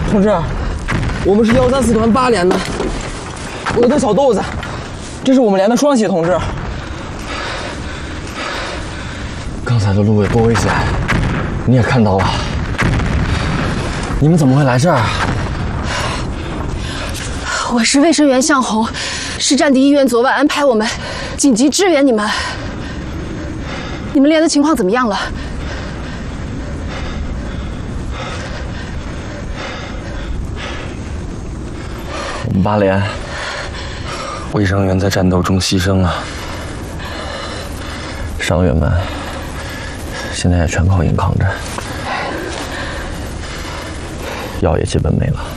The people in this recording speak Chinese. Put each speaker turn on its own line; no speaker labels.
同志，我们是134团8连的，我叫小豆子，这是我们连的双喜同志。刚才的路有多危险，你也看到了。你们怎么会来这儿？
我是卫生员向红，市战地医院昨晚安排我们紧急支援你们。你们连的情况怎么样了？
我们8连卫生员在战斗中牺牲了，伤员们现在也全靠硬抗着，药也基本没了。